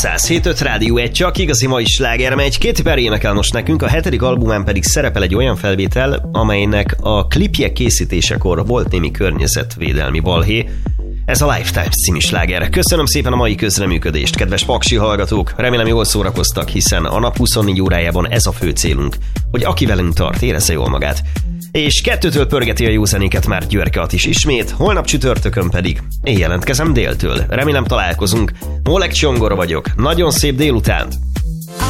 107.5 Rádió 1, csak igazi mai sláger megy. Katy Perry énekel most nekünk, a 7. albumán pedig szerepel egy olyan felvétel, amelynek a klipje készítésekor volt némi környezetvédelmi balhé. Ez a Lifetime című sláger. Köszönöm szépen a mai közreműködést, kedves paksi hallgatók. Remélem jól szórakoztak, hiszen a nap 24 órájában ez a fő célunk, hogy aki velünk tart, érezze jól magát. És 2-től pörgeti a jó zenéket már Györke is ismét, holnap csütörtökön pedig én jelentkezem déltől. Remélem találkozunk. Oleg Csongor vagyok. Nagyon szép délutánt!